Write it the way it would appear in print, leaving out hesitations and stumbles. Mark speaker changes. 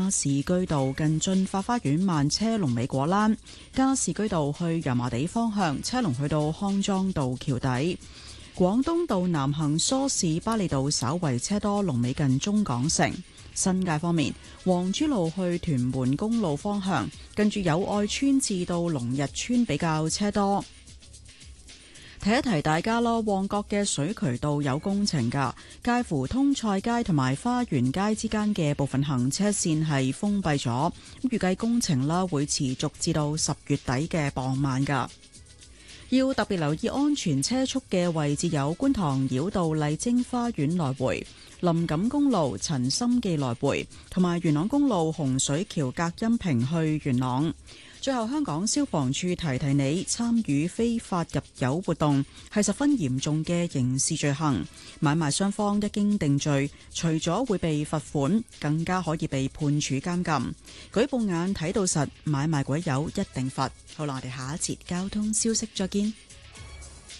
Speaker 1: 加士居道近駿發花園慢車龍尾果欄；加士居道去油麻地方向車龍去到康莊道橋底。廣東道南行梳士巴利道稍為車多，龍尾近中港城。新界方面，黃珠路去屯門公路方向，近住友愛村至到龍日村比較車多。提一提大家咯，旺角嘅水渠道有工程㗎，介乎通菜街同埋花園街之間嘅部分行車線係封閉咗，預計工程啦會持續至到10月底嘅傍晚㗎。要特別留意安全車速嘅位置有觀塘繞道麗晶花園來回、林錦公路陳心記來回，同埋元朗公路洪水橋隔音屏去元朗。最後，香港消防處提提你，參與非法入油活動係十分嚴重嘅刑事罪行。買賣雙方一經定罪，除咗會被罰款，更加可以被判處監禁。舉報眼睇到實，買賣鬼友一定罰。好啦，我哋下一節交通消息再見。